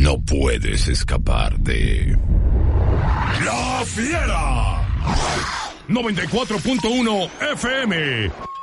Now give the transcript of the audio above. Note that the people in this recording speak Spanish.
No puedes escapar de... ¡La Fiera! 94.1 FM.